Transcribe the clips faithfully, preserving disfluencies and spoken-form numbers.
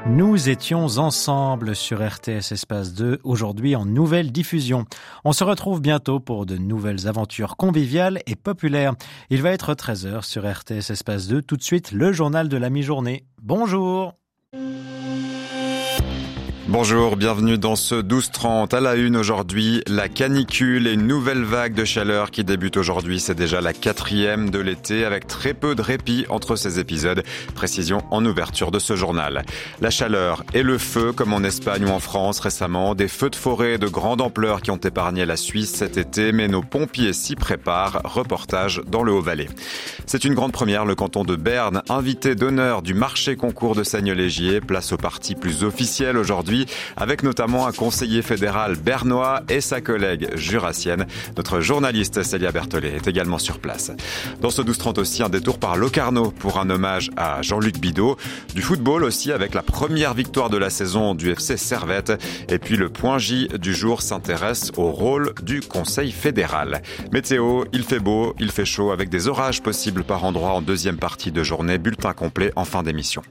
Nous étions ensemble sur R T S Espace deux, aujourd'hui en nouvelle diffusion. On se retrouve bientôt pour de nouvelles aventures conviviales et populaires. Il va être treize heures sur R T S Espace deux. Tout de suite, le journal de la mi-journée. Bonjour. Bonjour, bienvenue dans ce douze trente. À la une aujourd'hui, la canicule et une nouvelle vague de chaleur qui débute aujourd'hui. C'est déjà la quatrième de l'été avec très peu de répit entre ces épisodes. Précision en ouverture de ce journal. La chaleur et le feu, comme en Espagne ou en France récemment. Des feux de forêt de grande ampleur qui ont épargné la Suisse cet été, mais nos pompiers s'y préparent. Reportage dans le Haut-Valais. C'est une grande première, le canton de Berne, invité d'honneur du marché concours de Seigne-Légier. Place aux parties plus officielles aujourd'hui, avec notamment un conseiller fédéral bernois et sa collègue jurassienne. Notre journaliste Célia Berthollet est également sur place. Dans ce douze trente aussi, un détour par Locarno pour un hommage à Jean-Luc Bidault. Du football aussi avec la première victoire de la saison du F C Servette. Et puis le point J du jour s'intéresse au rôle du Conseil fédéral. Météo, il fait beau, il fait chaud avec des orages possibles par endroits en deuxième partie de journée. Bulletin complet en fin d'émission.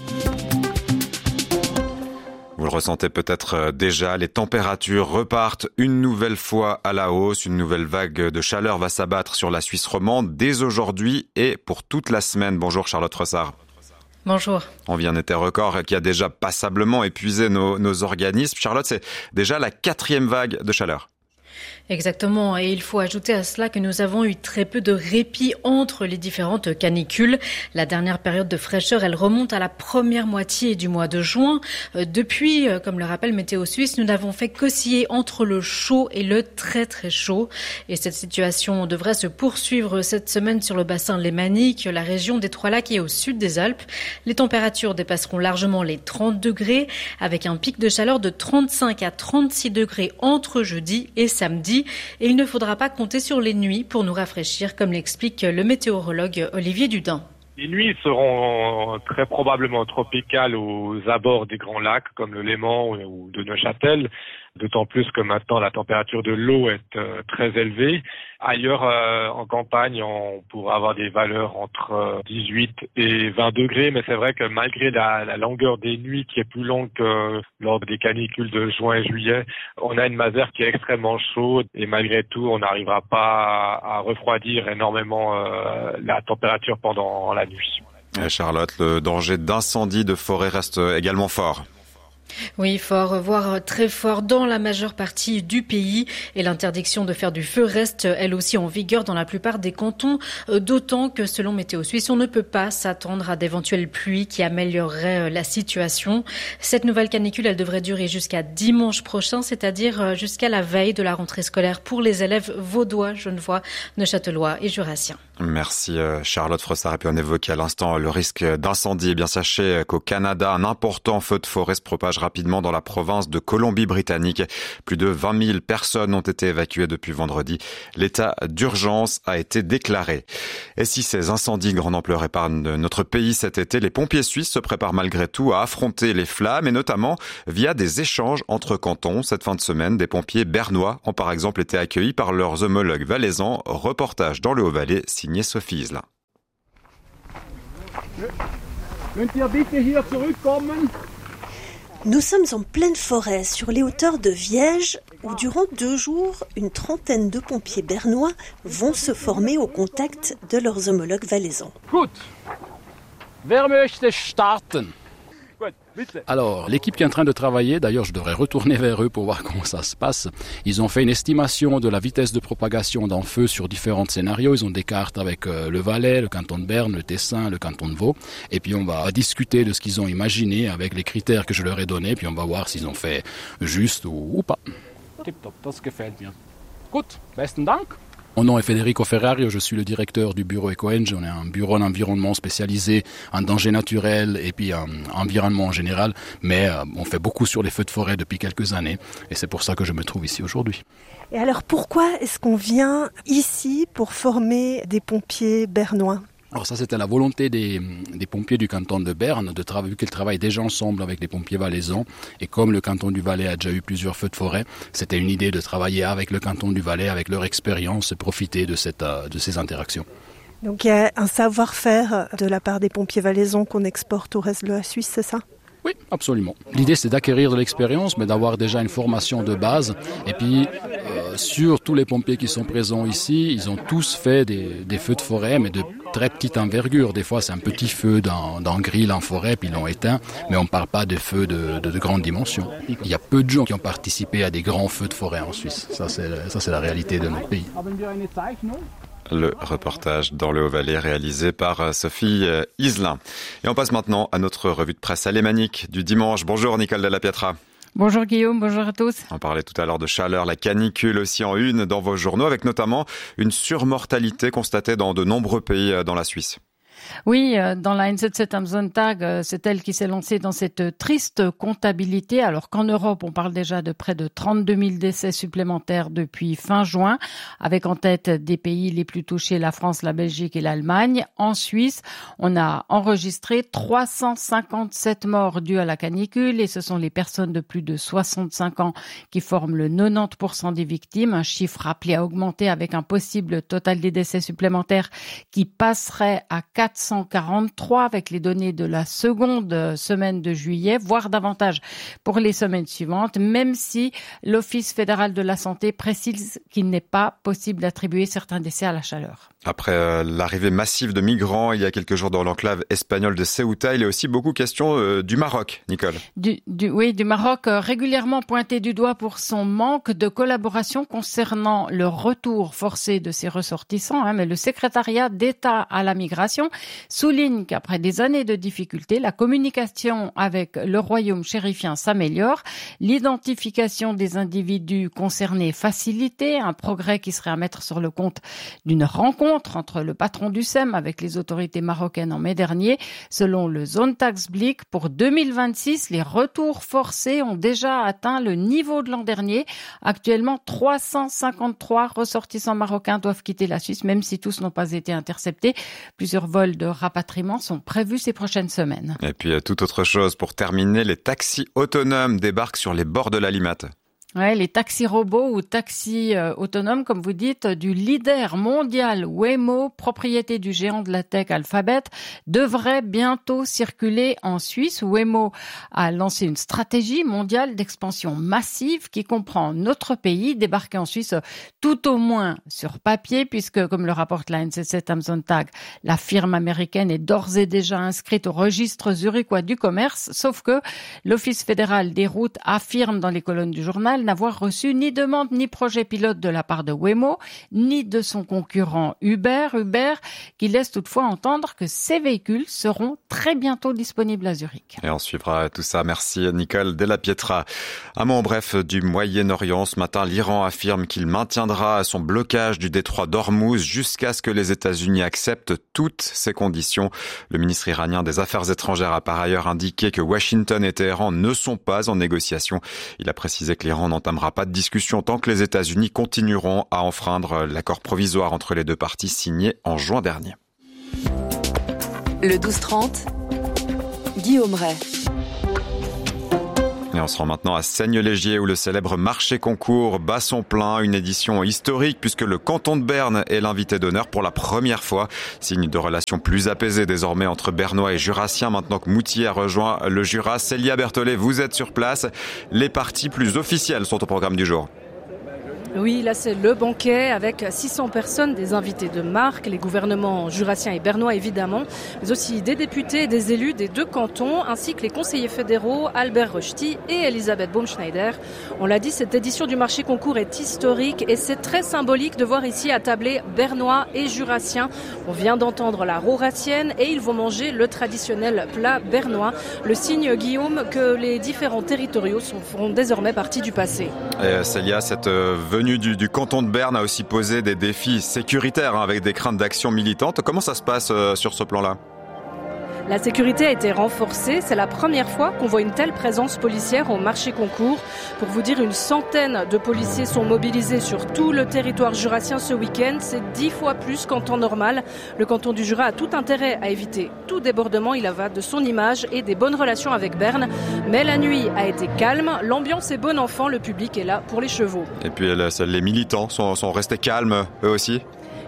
Vous le ressentez peut-être déjà, les températures repartent une nouvelle fois à la hausse. Une nouvelle vague de chaleur va s'abattre sur la Suisse romande dès aujourd'hui et pour toute la semaine. Bonjour Charlotte Frossard. Bonjour. On vit un été record qui a déjà passablement épuisé nos, nos organismes. Charlotte, c'est déjà la quatrième vague de chaleur. Exactement, et il faut ajouter à cela que nous avons eu très peu de répit entre les différentes canicules. La dernière période de fraîcheur, elle remonte à la première moitié du mois de juin. Depuis, comme le rappelle Météo Suisse, nous n'avons fait qu'osciller entre le chaud et le très très chaud. Et cette situation devrait se poursuivre cette semaine sur le bassin lémanique, la région des Trois-Lacs et au sud des Alpes. Les températures dépasseront largement les trente degrés, avec un pic de chaleur de trente-cinq à trente-six degrés entre jeudi et samedi. Et il ne faudra pas compter sur les nuits pour nous rafraîchir, comme l'explique le météorologue Olivier Dudin. Les nuits seront très probablement tropicales aux abords des grands lacs, comme le Léman ou de Neuchâtel, d'autant plus que maintenant la température de l'eau est euh, très élevée. Ailleurs, euh, en campagne, on pourra avoir des valeurs entre euh, dix-huit et vingt degrés, mais c'est vrai que malgré la, la longueur des nuits qui est plus longue que lors des canicules de juin et juillet, on a une masère qui est extrêmement chaude et malgré tout, on n'arrivera pas à, à refroidir énormément euh, la température pendant la nuit. Charlotte, le danger d'incendie de forêt reste également fort. Oui, fort, voire très fort dans la majeure partie du pays. Et l'interdiction de faire du feu reste, elle aussi, en vigueur dans la plupart des cantons. D'autant que, selon Météo Suisse, on ne peut pas s'attendre à d'éventuelles pluies qui amélioreraient la situation. Cette nouvelle canicule, elle devrait durer jusqu'à dimanche prochain, c'est-à-dire jusqu'à la veille de la rentrée scolaire pour les élèves vaudois, genevois, neuchâtelois et jurassiens. Merci Charlotte Frossard. Et puis on évoquait à l'instant le risque d'incendie. Eh bien, sachez qu'au Canada, un important feu de forêt se propage rapidement dans la province de Colombie-Britannique. Plus de vingt mille personnes ont été évacuées depuis vendredi. L'état d'urgence a été déclaré. Et si ces incendies grande ampleur épargnent notre pays cet été, les pompiers suisses se préparent malgré tout à affronter les flammes et notamment via des échanges entre cantons. Cette fin de semaine, des pompiers bernois ont par exemple été accueillis par leurs homologues valaisans. Reportage dans le Haut-Valais, signé Sophie Iselin. Nous sommes en pleine forêt, sur les hauteurs de Viège, où durant deux jours, une trentaine de pompiers bernois vont se former au contact de leurs homologues valaisans. Gut. Wer möchte starten? Alors, l'équipe qui est en train de travailler, d'ailleurs je devrais retourner vers eux pour voir comment ça se passe. Ils ont fait une estimation de la vitesse de propagation d'un feu sur différents scénarios. Ils ont des cartes avec euh, le Valais, le canton de Berne, le Tessin, le canton de Vaud. Et puis on va discuter de ce qu'ils ont imaginé avec les critères que je leur ai donnés. Puis on va voir s'ils ont fait juste ou, ou pas. Tip top, das gefällt mir. Gut, besten Dank. Mon nom est Federico Ferrari, je suis le directeur du bureau EcoEng. On est un bureau d'environnement spécialisé en danger naturel et puis en environnement en général. Mais euh, on fait beaucoup sur les feux de forêt depuis quelques années et c'est pour ça que je me trouve ici aujourd'hui. Et alors pourquoi est-ce qu'on vient ici pour former des pompiers bernois ? Alors ça, c'était la volonté des, des pompiers du canton de Berne, de travailler, vu qu'ils travaillent déjà ensemble avec les pompiers valaisans. Et comme le canton du Valais a déjà eu plusieurs feux de forêt, c'était une idée de travailler avec le canton du Valais, avec leur expérience, et profiter de, cette, de ces interactions. Donc il y a un savoir-faire de la part des pompiers valaisans qu'on exporte au reste de la Suisse, c'est ça ? Oui, absolument. L'idée, c'est d'acquérir de l'expérience, mais d'avoir déjà une formation de base. Et puis, euh, sur tous les pompiers qui sont présents ici, ils ont tous fait des, des feux de forêt, mais de très petite envergure. Des fois, c'est un petit feu dans, dans grill en forêt, puis ils l'ont éteint, mais on ne parle pas de feux de, de, de grande dimension. Il y a peu de gens qui ont participé à des grands feux de forêt en Suisse. Ça, c'est, ça, c'est la réalité de notre pays. Le reportage dans le Haut-Valais réalisé par Sophie Iselin. Et on passe maintenant à notre revue de presse alémanique du dimanche. Bonjour Nicole Della Pietra. Bonjour Guillaume, bonjour à tous. On parlait tout à l'heure de chaleur, la canicule aussi en une dans vos journaux, avec notamment une surmortalité constatée dans de nombreux pays dans la Suisse. Oui, dans la N sept sept am Sonntag, c'est elle qui s'est lancée dans cette triste comptabilité, alors qu'en Europe, on parle déjà de près de trente-deux mille décès supplémentaires depuis fin juin, avec en tête des pays les plus touchés, la France, la Belgique et l'Allemagne. En Suisse, on a enregistré trois cent cinquante-sept morts dues à la canicule, et ce sont les personnes de plus de soixante-cinq ans qui forment le quatre-vingt-dix pour cent des victimes, un chiffre appelé à augmenter avec un possible total des décès supplémentaires qui passerait à quatre cent quarante-trois avec les données de la seconde semaine de juillet, voire davantage pour les semaines suivantes, même si l'Office fédéral de la santé précise qu'il n'est pas possible d'attribuer certains décès à la chaleur. Après euh, l'arrivée massive de migrants il y a quelques jours dans l'enclave espagnole de Ceuta, il est aussi beaucoup question euh, du Maroc, Nicole. Du, du, oui, du Maroc euh, régulièrement pointé du doigt pour son manque de collaboration concernant le retour forcé de ses ressortissants, hein, mais le secrétariat d'État à la migration souligne qu'après des années de difficultés, la communication avec le royaume chérifien s'améliore, l'identification des individus concernés facilitée, un progrès qui serait à mettre sur le compte d'une rencontre entre le patron du S E M avec les autorités marocaines en mai dernier. Selon le Sonntagsblick, pour deux mille vingt-six, les retours forcés ont déjà atteint le niveau de l'an dernier. Actuellement, trois cent cinquante-trois ressortissants marocains doivent quitter la Suisse, même si tous n'ont pas été interceptés. Plusieurs vols de rapatriement sont prévus ces prochaines semaines. Et puis, toute autre chose, pour terminer, les taxis autonomes débarquent sur les bords de la Limmat. Ouais, les taxis robots ou taxis euh, autonomes, comme vous dites, du leader mondial Waymo, propriété du géant de la tech Alphabet, devraient bientôt circuler en Suisse. Waymo a lancé une stratégie mondiale d'expansion massive qui comprend notre pays, débarqué en Suisse tout au moins sur papier, puisque, comme le rapporte la N sept sept am Sonntag, la firme américaine est d'ores et déjà inscrite au registre zurichois du commerce, sauf que l'Office fédéral des routes affirme dans les colonnes du journal n'avoir reçu ni demande ni projet pilote de la part de Waymo, ni de son concurrent Uber. Uber qui laisse toutefois entendre que ces véhicules seront très bientôt disponibles à Zurich. Et on suivra tout ça. Merci Nicole Della Pietra. Un mot en bref du Moyen-Orient. Ce matin, l'Iran affirme qu'il maintiendra son blocage du détroit d'Ormuz jusqu'à ce que les États-Unis acceptent toutes ces conditions. Le ministre iranien des Affaires étrangères a par ailleurs indiqué que Washington et Téhéran ne sont pas en négociation. Il a précisé que l'Iran n'entamera pas de discussion tant que les États-Unis continueront à enfreindre l'accord provisoire entre les deux parties signé en juin dernier. Le douze trente, Guillaume Ray. Et on se rend maintenant à Seigne-Légier où le célèbre marché concours bat son plein, une édition historique puisque le canton de Berne est l'invité d'honneur pour la première fois. Signe de relations plus apaisées désormais entre Bernois et Jurassiens maintenant que Moutier a rejoint le Jura. Célia Berthollet, vous êtes sur place. Les parties plus officielles sont au programme du jour. Oui, là c'est le banquet avec six cents personnes, des invités de marque, les gouvernements jurassiens et bernois évidemment, mais aussi des députés et des élus des deux cantons, ainsi que les conseillers fédéraux Albert Rochty et Elisabeth Baumschneider. On l'a dit, cette édition du marché concours est historique et c'est très symbolique de voir ici attablés bernois et jurassiens. On vient d'entendre la roracienne et ils vont manger le traditionnel plat bernois, le signe, Guillaume, que les différents territoriaux sont, feront désormais partie du passé. Et Célia, cette venue Du, du canton de Berne a aussi posé des défis sécuritaires hein, avec des craintes d'action militante. Comment ça se passe euh, sur ce plan-là ? La sécurité a été renforcée. C'est la première fois qu'on voit une telle présence policière au marché concours. Pour vous dire, une centaine de policiers sont mobilisés sur tout le territoire jurassien ce week-end. C'est dix fois plus qu'en temps normal. Le canton du Jura a tout intérêt à éviter tout débordement. Il va de son image et des bonnes relations avec Berne. Mais la nuit a été calme. L'ambiance est bon enfant. Le public est là pour les chevaux. Et puis les militants sont, sont restés calmes eux aussi ? Et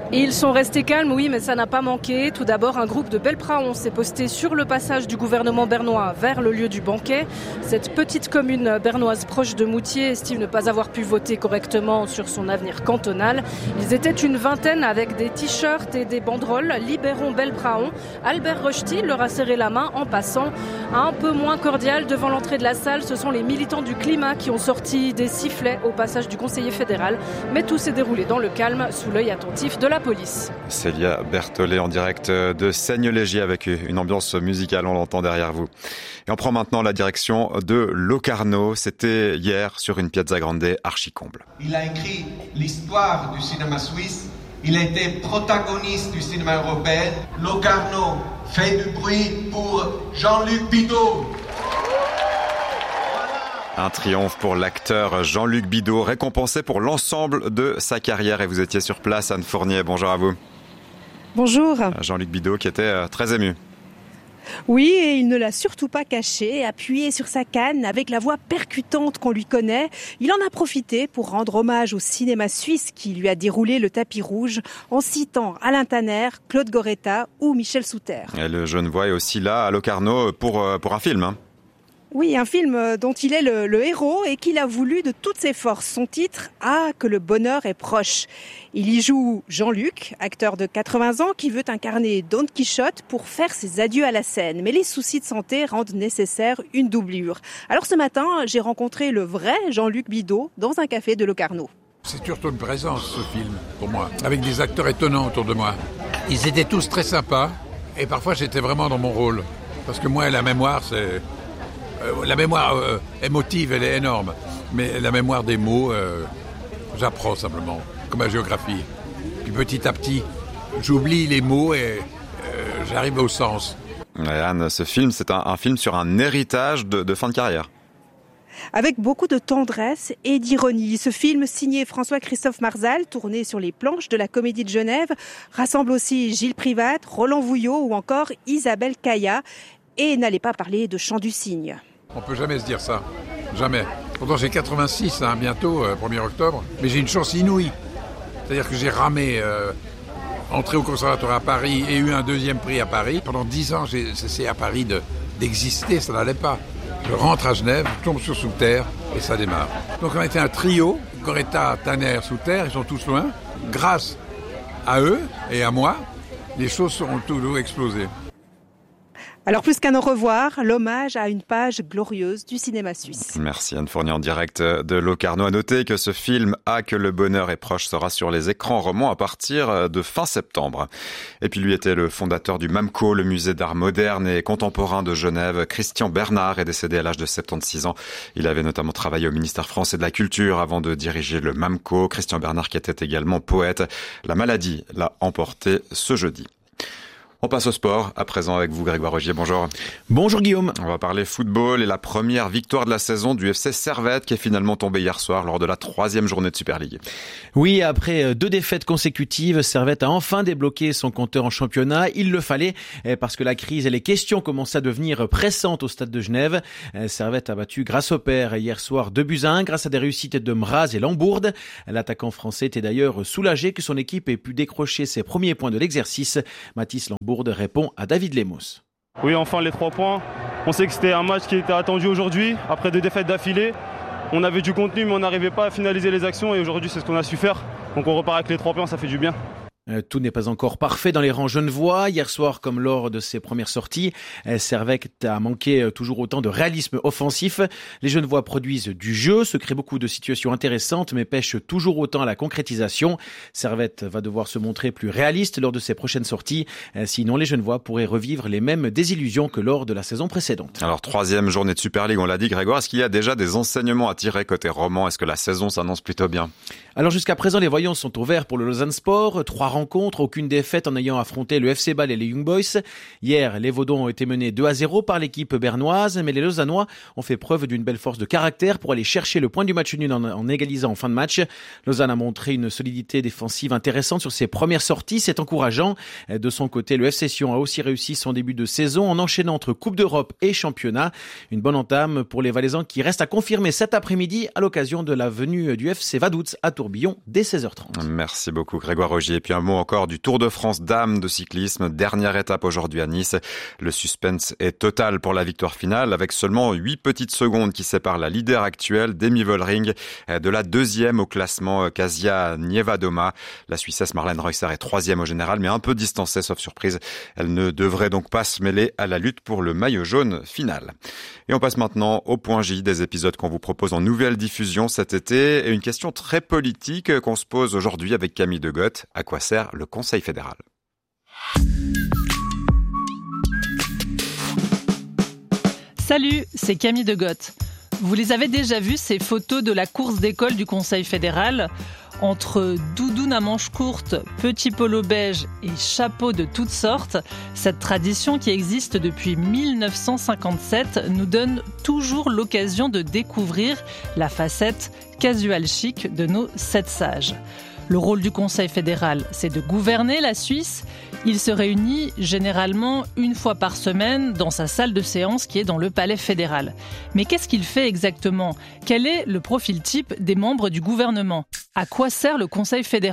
Et ils sont restés calmes, oui, mais ça n'a pas manqué. Tout d'abord, un groupe de Belpraon s'est posté sur le passage du gouvernement bernois vers le lieu du banquet. Cette petite commune bernoise proche de Moutier estime ne pas avoir pu voter correctement sur son avenir cantonal. Ils étaient une vingtaine avec des t-shirts et des banderoles « Libérons Belpraon ». Albert Rochety leur a serré la main en passant. Un peu moins cordial devant l'entrée de la salle, ce sont les militants du climat qui ont sorti des sifflets au passage du conseiller fédéral. Mais tout s'est déroulé dans le calme, sous l'œil attentif de la police. Célia Berthollet en direct de Seigne-Légier avec une ambiance musicale, on l'entend derrière vous. Et on prend maintenant la direction de Locarno. C'était hier sur une Piazza Grande archi-comble. Il a écrit l'histoire du cinéma suisse. Il a été protagoniste du cinéma européen. Locarno fait du bruit pour Jean-Luc Bidault. Un triomphe pour l'acteur Jean-Luc Bidault, récompensé pour l'ensemble de sa carrière. Et vous étiez sur place, Anne Fournier. Bonjour à vous. Bonjour. Jean-Luc Bidault qui était très ému. Oui, et il ne l'a surtout pas caché, appuyé sur sa canne avec la voix percutante qu'on lui connaît. Il en a profité pour rendre hommage au cinéma suisse qui lui a déroulé le tapis rouge en citant Alain Tanner, Claude Goretta ou Michel Souter. Et le Genevois est aussi là à Locarno pour, pour un film, hein. Oui, un film dont il est le, le héros et qu'il a voulu de toutes ses forces. Son titre, « Ah, que le bonheur est proche ». Il y joue Jean-Luc, acteur de quatre-vingts ans, qui veut incarner Don Quichotte pour faire ses adieux à la scène. Mais les soucis de santé rendent nécessaire une doublure. Alors ce matin, j'ai rencontré le vrai Jean-Luc Bidault dans un café de Locarno. C'est surtout une présence, ce film, pour moi, avec des acteurs étonnants autour de moi. Ils étaient tous très sympas et parfois j'étais vraiment dans mon rôle. Parce que moi, la mémoire, c'est... Euh, la mémoire euh, émotive, elle est énorme. Mais la mémoire des mots, euh, j'apprends simplement, comme la géographie. Puis petit à petit, j'oublie les mots et euh, j'arrive au sens. Ouais, Anne, ce film, c'est un, un film sur un héritage de, de fin de carrière. Avec beaucoup de tendresse et d'ironie. Ce film signé François-Christophe Marzal, tourné sur les planches de la Comédie de Genève, rassemble aussi Gilles Privat, Roland Vouillot ou encore Isabelle Caillat. Et n'allez pas parler de Chant du Cygne. On peut jamais se dire ça. Jamais. Pourtant j'ai quatre-vingt-six, hein, bientôt, euh, premier octobre. Mais j'ai une chance inouïe. C'est-à-dire que j'ai ramé, euh, entré au conservatoire à Paris et eu un deuxième prix à Paris. Pendant dix ans, j'ai cessé à Paris de, d'exister, ça n'allait pas. Je rentre à Genève, je tombe sur Souter et ça démarre. Donc on a été un trio, Goretta, Tanner, Souter, ils sont tous loin. Grâce à eux et à moi, les choses ont toujours explosé. Alors plus qu'un au revoir, l'hommage à une page glorieuse du cinéma suisse. Merci Anne Fournier en direct de Locarno. À noter que ce film « Ah, que le bonheur est proche » sera sur les écrans romans à partir de fin septembre. Et puis lui était le fondateur du MAMCO, le musée d'art moderne et contemporain de Genève. Christian Bernard est décédé à l'âge de soixante-seize ans. Il avait notamment travaillé au ministère français de la Culture avant de diriger le MAMCO. Christian Bernard qui était également poète. La maladie l'a emporté ce jeudi. On passe au sport, à présent avec vous Grégoire Rogier, bonjour. Bonjour Guillaume. On va parler football et la première victoire de la saison du F C Servette qui est finalement tombée hier soir lors de la troisième journée de Super League. Oui, après deux défaites consécutives, Servette a enfin débloqué son compteur en championnat. Il le fallait parce que la crise et les questions commençaient à devenir pressantes au stade de Genève. Servette a battu grâce au père hier soir deux buts à un grâce à des réussites de Mraz et Lambourde. L'attaquant français était d'ailleurs soulagé que son équipe ait pu décrocher ses premiers points de l'exercice. Mathis Lambourde répond à David Lemos. Oui, enfin les trois points. On sait que c'était un match qui était attendu aujourd'hui. Après deux défaites d'affilée, on avait du contenu mais on n'arrivait pas à finaliser les actions et aujourd'hui c'est ce qu'on a su faire. Donc on repart avec les trois points, ça fait du bien. Tout n'est pas encore parfait dans les rangs genevois. Hier soir, comme lors de ses premières sorties, Servette a manqué toujours autant de réalisme offensif. Les genevois produisent du jeu, se créent beaucoup de situations intéressantes, mais pêchent toujours autant à la concrétisation. Servette va devoir se montrer plus réaliste lors de ses prochaines sorties. Sinon, les genevois pourraient revivre les mêmes désillusions que lors de la saison précédente. Alors, troisième journée de Super League, on l'a dit, Grégoire. Est-ce qu'il y a déjà des enseignements à tirer côté roman? Est-ce que la saison s'annonce plutôt bien? Alors, jusqu'à présent, les voyants sont au vert pour le Lausanne Sport. Trois rencontre, aucune défaite en ayant affronté le F C Bâle et les Young Boys. Hier, les Vaudons ont été menés deux à zéro par l'équipe bernoise, mais les Lausannois ont fait preuve d'une belle force de caractère pour aller chercher le point du match nul en, en égalisant en fin de match. Lausanne a montré une solidité défensive intéressante sur ses premières sorties, c'est encourageant. De son côté, le F C Sion a aussi réussi son début de saison en enchaînant entre Coupe d'Europe et Championnat. Une bonne entame pour les Valaisans qui restent à confirmer cet après-midi à l'occasion de la venue du F C Vaduz à Tours. tourbillon dès seize heures trente. Merci beaucoup Grégoire Rogier. Et puis un mot encore du Tour de France dames de cyclisme. Dernière étape aujourd'hui à Nice. Le suspense est total pour la victoire finale avec seulement huit petites secondes qui séparent la leader actuelle, Demi Vollering, de la deuxième au classement, Kasia Nievadoma. La Suissesse Marlène Reusser est troisième au général, mais un peu distancée, sauf surprise. Elle ne devrait donc pas se mêler à la lutte pour le maillot jaune final. Et on passe maintenant au point J, des épisodes qu'on vous propose en nouvelle diffusion cet été. Et une question très politique qu'on se pose aujourd'hui avec Camille Degotte. À quoi sert le Conseil fédéral ? Salut, c'est Camille Degotte. Vous les avez déjà vues, ces photos de la course d'école du Conseil fédéral ? Entre doudoune à manches courtes, petit polo beige et chapeau de toutes sortes, cette tradition qui existe depuis mille neuf cent cinquante-sept nous donne toujours l'occasion de découvrir la facette casual chic de nos sept sages. Le rôle du Conseil fédéral, c'est de gouverner la Suisse. Il se réunit généralement une fois par semaine dans sa salle de séance qui est dans le Palais fédéral. Mais qu'est-ce qu'il fait exactement ? Quel est le profil type des membres du gouvernement ? À quoi sert le Conseil fédéral ?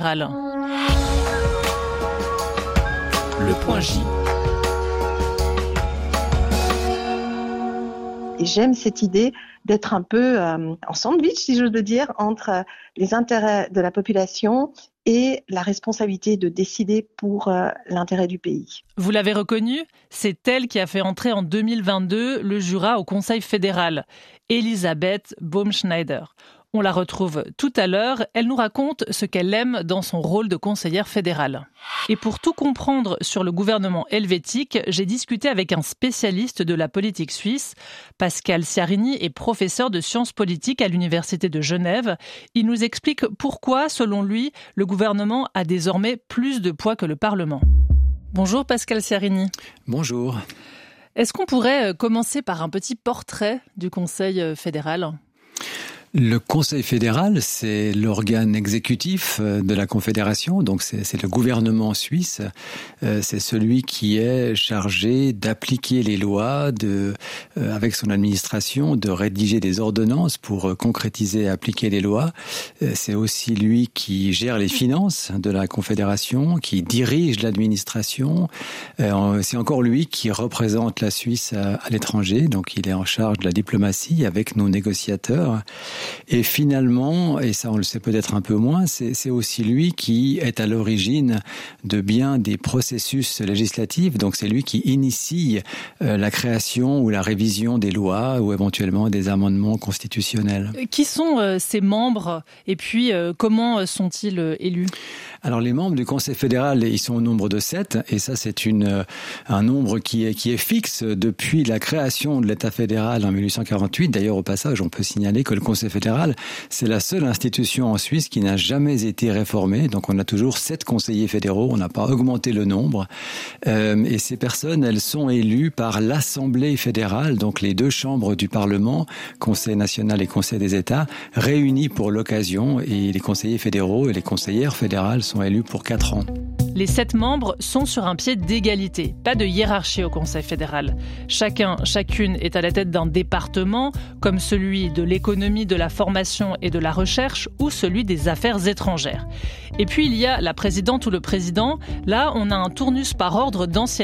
Le point J. Et j'aime cette idée d'être un peu euh, en sandwich, si j'ose le dire, entre les intérêts de la population et la responsabilité de décider pour euh, l'intérêt du pays. Vous l'avez reconnu, c'est elle qui a fait entrer en deux mille vingt-deux le Jura au Conseil fédéral, Elisabeth Baumschneider. On la retrouve tout à l'heure, elle nous raconte ce qu'elle aime dans son rôle de conseillère fédérale. Et pour tout comprendre sur le gouvernement helvétique, j'ai discuté avec un spécialiste de la politique suisse. Pascal Ciarini est professeur de sciences politiques à l'Université de Genève. Il nous explique pourquoi, selon lui, le gouvernement a désormais plus de poids que le Parlement. Bonjour Pascal Ciarini. Bonjour. Est-ce qu'on pourrait commencer par un petit portrait du Conseil fédéral ? Le Conseil fédéral, c'est l'organe exécutif de la Confédération, donc c'est, c'est le gouvernement suisse. Euh, c'est celui qui est chargé d'appliquer les lois, de, euh, avec son administration, de rédiger des ordonnances pour euh, concrétiser et appliquer les lois. Euh, c'est aussi lui qui gère les finances de la Confédération, qui dirige l'administration. Euh, c'est encore lui qui représente la Suisse à, à l'étranger, donc il est en charge de la diplomatie avec nos négociateurs. Et finalement, et ça on le sait peut-être un peu moins, c'est, c'est aussi lui qui est à l'origine de bien des processus législatifs. Donc c'est lui qui initie euh, la création ou la révision des lois ou éventuellement des amendements constitutionnels. Qui sont euh, ces membres et puis euh, comment sont-ils euh, élus ? Alors les membres du Conseil fédéral, ils sont au nombre de sept, et ça c'est une un nombre qui est qui est fixe depuis la création de l'État fédéral en dix-huit cent quarante-huit. D'ailleurs, au passage, on peut signaler que le Conseil fédéral, c'est la seule institution en Suisse qui n'a jamais été réformée. Donc on a toujours sept conseillers fédéraux, on n'a pas augmenté le nombre. Euh, et ces personnes, elles sont élues par l'Assemblée fédérale, donc les deux chambres du Parlement, Conseil national et Conseil des États, réunis pour l'occasion. Et les conseillers fédéraux et les conseillères fédérales sont élus pour quatre ans. Les sept membres sont sur un pied d'égalité, pas de hiérarchie au Conseil fédéral. Chacun, chacune est à la tête d'un département, comme celui de l'économie, de la formation et de la recherche, ou celui des affaires étrangères. Et puis il y a la présidente ou le président. Là, on a un tournus par ordre d'ancienneté.